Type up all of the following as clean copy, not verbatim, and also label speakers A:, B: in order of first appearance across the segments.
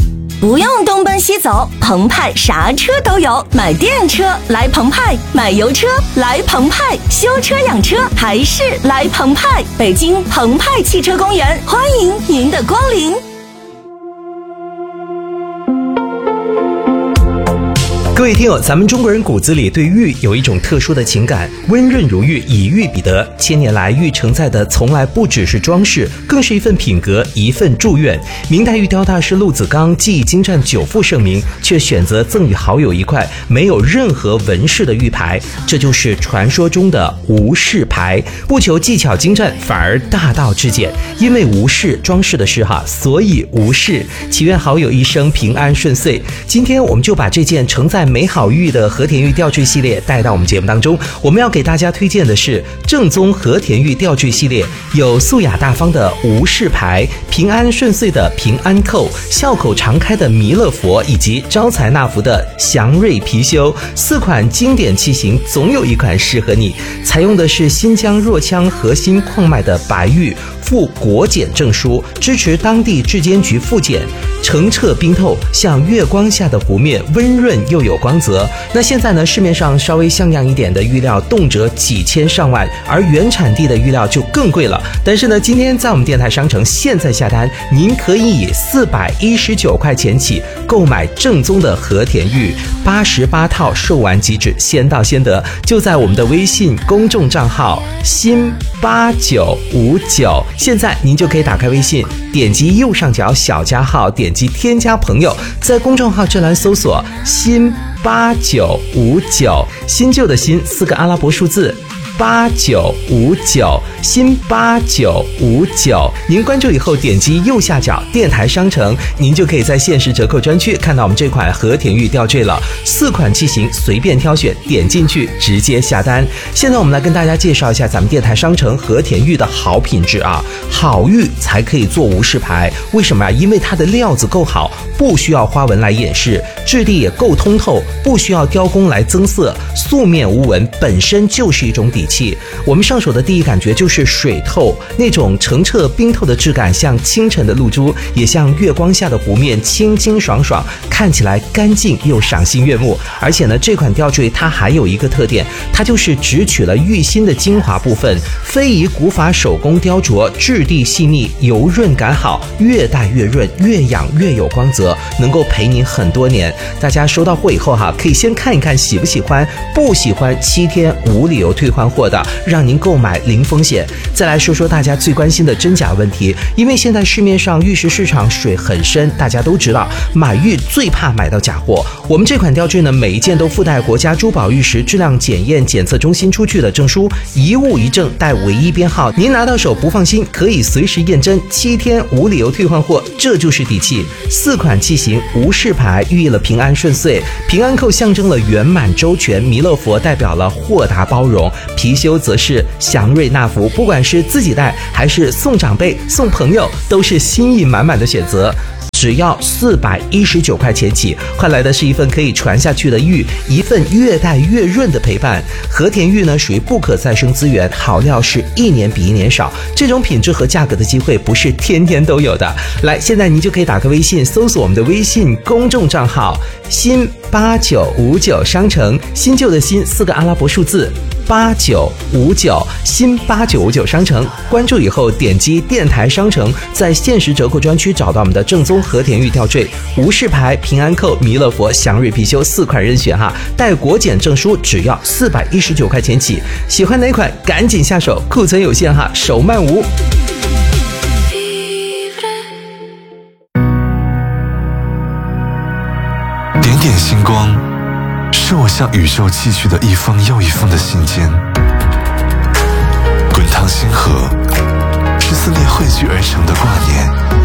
A: 不用东奔西走，澎湃啥车都有，买电车来澎湃，买油车来澎湃，修车养车还是来澎湃。北京澎湃汽车公园，欢迎您的光临。
B: 各位听友，咱们中国人骨子里对玉有一种特殊的情感，温润如玉，以玉彼得。千年来，玉承载的从来不只是装饰，更是一份品格，一份祝愿。明代玉雕大师陆子刚技艺精湛，久负盛名，却选择赠与好友一块没有任何纹饰的玉牌，这就是传说中的无饰牌。不求技巧精湛，反而大道至简。因为无饰，装饰的饰所以无饰。祈愿好友一生平安顺遂。今天我们就把这件承载美好玉的和田玉吊坠系列带到我们节目当中。我们要给大家推荐的是正宗和田玉吊坠系列，有素雅大方的无饰牌，平安顺遂的平安扣，笑口常开的弥勒佛，以及招财纳福的祥瑞貔貅。4款经典器型，总有一款适合你。采用的是新疆若羌核心矿脉的白玉，附国检证书，支持当地质监局复检，澄澈冰透，像月光下的湖面，温润又有光泽。那现在呢，市面上稍微像样一点的玉料动辄几千上万，而原产地的玉料就更贵了。但是呢，今天在我们电台商城现在下单，您可以以419块钱起购买正宗的和田玉88套，售完即止，先到先得。就在我们的微信公众账号新8959，现在您就可以打开微信，点击右上角小加号，点击添加朋友，在公众号这栏搜索新8959，新旧的新4个阿拉伯数字8959，新8959。您关注以后点击右下角电台商城，您就可以在限时折扣专区看到我们这款和田玉吊坠了。4款器型随便挑选，点进去直接下单。现在我们来跟大家介绍一下咱们电台商城和田玉的好品质啊，好玉才可以做无饰牌。为什么啊？因为它的料子够好，不需要花纹来掩饰，质地也够通透，不需要雕工来增色，素面无纹本身就是一种底气。我们上手的第一感觉就是水透，那种澄澈冰透的质感，像清晨的露珠，也像月光下的湖面，清清爽爽，看起来干净又赏心悦目。而且呢，这款吊坠它还有一个特点，它就是只取了玉心的精华部分，非遗古法手工雕琢，质地细腻，油润感好，越戴越润，越养越有光泽，能够陪您很多年。大家收到货以后可以先看一看喜不喜欢，不喜欢7天无理由退换货的，让您购买零风险。再来说说大家最关心的真假问题，因为现在市面上玉石市场水很深，大家都知道买玉最怕买到假货。我们这款吊坠呢，每一件都附带国家珠宝玉石质量检验检测中心出具的证书，一物一证，带唯一编号，您拿到手不放心可以随时验真，7天无理由退换货，这就是底气。4款器型无饰牌寓意了平安顺遂，平安扣象征了圆满周全，弥勒佛代表了豁达包容，貔貅则是祥瑞纳福。不管是自己戴还是送长辈送朋友，都是心意满满的选择。只要419块钱起，换来的是一份可以传下去的玉，一份越戴越润的陪伴。和田玉呢，属于不可再生资源，好料是一年比一年少，这种品质和价格的机会不是天天都有的。来，现在您就可以打开微信，搜索我们的微信公众账号新8959商城，新旧的新4个阿拉伯数字8959，新8959商城。关注以后点击电台商城，在限时折扣专区找到我们的正宗和田玉吊坠，无饰牌、平安扣、弥勒佛、祥瑞貔貅4款任选带国检证书，只要419块钱起。喜欢哪款赶紧下手，库存有限手慢无。
C: 点点星光，是我向宇宙寄去的一封又一封的信笺。滚烫星河，是撕裂汇聚而成的挂念。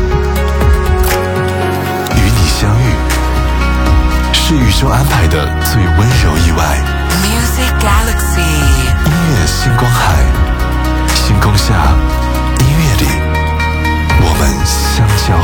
C: 与你相遇，是宇宙安排的最温柔意外。
D: Music Galaxy，
C: 音乐星光海，星空下，音乐里，我们相交。